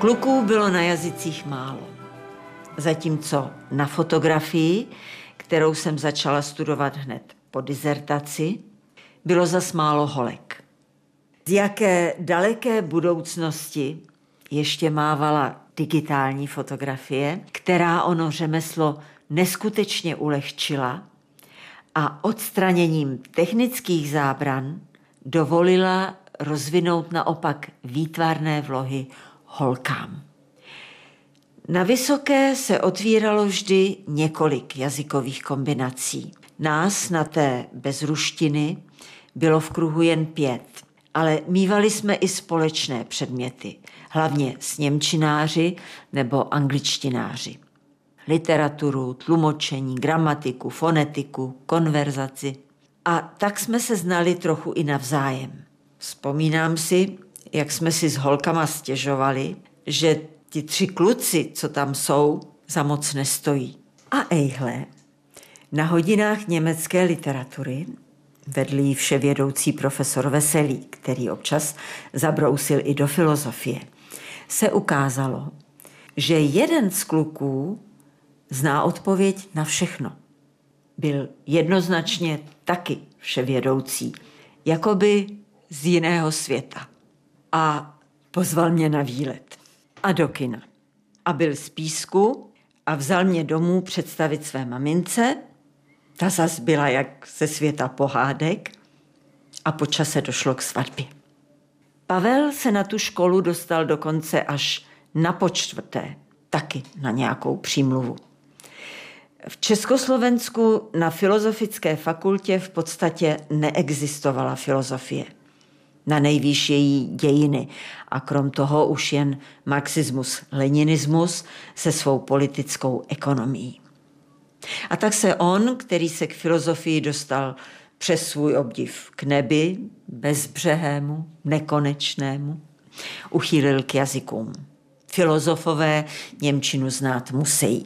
Kluků bylo na jazycích málo. Zatímco na fotografii, kterou jsem začala studovat hned po dizertaci, bylo zas málo holek. Z jaké daleké budoucnosti ještě mávala digitální fotografie, která ono řemeslo neskutečně ulehčila a odstraněním technických zábran dovolila rozvinout naopak výtvarné vlohy holkám. Na Vysoké se otvíralo vždy několik jazykových kombinací. Nás na té bez ruštiny bylo v kruhu jen 5, ale mívali jsme i společné předměty, hlavně s němčináři nebo angličtináři. Literaturu, tlumočení, gramatiku, fonetiku, konverzaci. A tak jsme se znali trochu i navzájem. Vzpomínám si, jak jsme si s holkama stěžovali, že ti 3 kluci, co tam jsou, za moc nestojí. A ejhle, na hodinách německé literatury vedl jí vševědoucí profesor Veselý, který občas zabrousil i do filozofie, se ukázalo, že jeden z kluků zná odpověď na všechno. Byl jednoznačně taky vševědoucí, jakoby z jiného světa. A pozval mě na výlet a do kina. A byl z Písku a vzal mě domů představit své mamince. Ta zas byla jak ze světa pohádek a po čase došlo k svatbě. Pavel se na tu školu dostal dokonce až na po4, taky na nějakou přímluvu. V Československu na filozofické fakultě v podstatě neexistovala filozofie. Na nejvýš její dějiny a krom toho už jen marxismus, leninismus se svou politickou ekonomií. A tak se on, který se k filozofii dostal přes svůj obdiv k nebi, bezbřehému, nekonečnému, uchýlil k jazykům. Filozofové němčinu znát musí.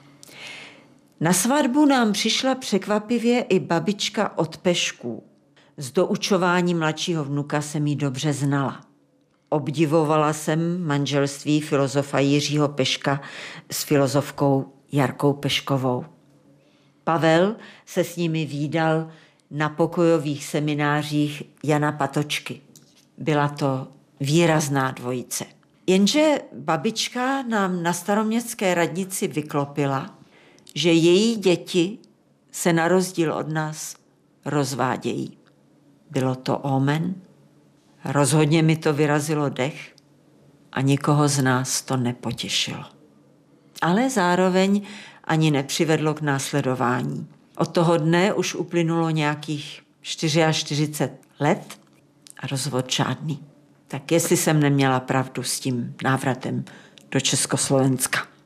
Na svatbu nám přišla překvapivě i babička od Pešků. Z doučování mladšího vnuka jsem jí dobře znala. Obdivovala jsem manželství filozofa Jiřího Peška s filozofkou Jarkou Peškovou. Pavel se s nimi vídal na pokojových seminářích Jana Patočky. Byla to výrazná dvojice. Jenže babička nám na staroměstské radnici vyklopila, že její děti se na rozdíl od nás rozvádějí. Bylo to omen, rozhodně mi to vyrazilo dech a nikoho z nás to nepotěšilo. Ale zároveň ani nepřivedlo k následování. Od toho dne už uplynulo nějakých 44 let a rozvod žádný. Tak jestli jsem neměla pravdu s tím návratem do Československa.